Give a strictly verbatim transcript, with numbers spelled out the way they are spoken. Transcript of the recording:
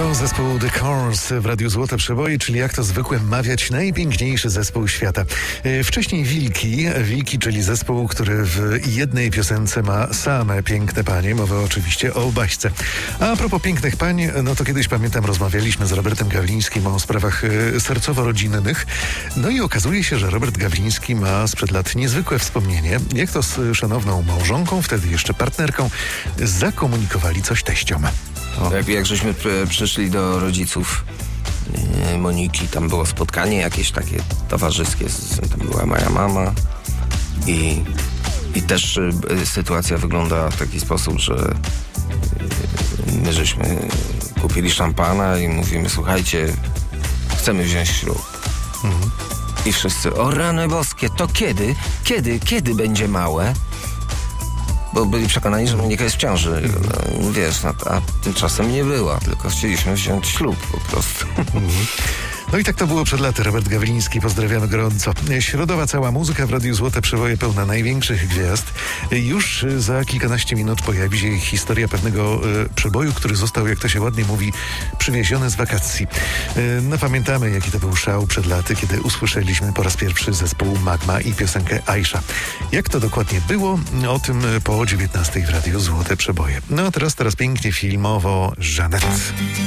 To zespół The Cars w Radiu Złote Przeboje, czyli jak to zwykle mawiać, najpiękniejszy zespół świata. Wcześniej Wilki, Wilki, czyli zespół, który w jednej piosence ma same piękne panie. Mowa oczywiście o Baśce. A propos pięknych pań, no to kiedyś pamiętam, rozmawialiśmy z Robertem Gawlińskim o sprawach sercowo-rodzinnych. No i okazuje się, że Robert Gawliński ma sprzed lat niezwykłe wspomnienie, jak to z szanowną małżonką, wtedy jeszcze partnerką, zakomunikowali coś teściom. Jak, jak żeśmy pr- przyszli do rodziców yy, Moniki, tam było spotkanie jakieś takie towarzyskie, z, tam była moja mama i, i też yy, sytuacja wygląda w taki sposób, że yy, my żeśmy kupili szampana i mówimy, słuchajcie, chcemy wziąć ślub. Mhm. I wszyscy, o rany boskie, to kiedy? Kiedy? Kiedy będzie małe? Bo byli przekonani, że Monika jest w ciąży. No, wiesz, no, a tymczasem nie była, tylko chcieliśmy wziąć ślub po prostu. No i tak to było przed laty. Robert Gawliński, pozdrawiamy gorąco. Środowa cała muzyka w Radiu Złote Przeboje pełna największych gwiazd. Już za kilkanaście minut pojawi się historia pewnego e, przeboju, który został, jak to się ładnie mówi, przywieziony z wakacji. E, no pamiętamy, jaki to był szał przed laty, kiedy usłyszeliśmy po raz pierwszy zespół Magma i piosenkę Aisha. Jak to dokładnie było? O tym po dziewiętnastej w Radiu Złote Przeboje. No a teraz, teraz pięknie filmowo Żanet.